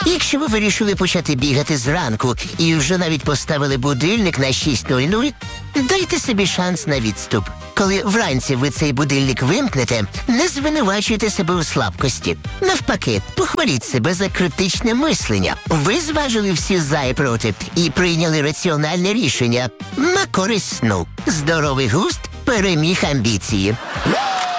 Якщо ви вирішили почати бігати зранку і вже навіть поставили будильник на 6:00, дайте собі шанс на відступ. Коли вранці ви цей будильник вимкнете, не звинувачуйте себе у слабкості. Навпаки, похваліть себе за критичне мислення. Ви зважили всі за і проти і прийняли раціональне рішення на користь сну. Здоровий глузд переміг амбіції.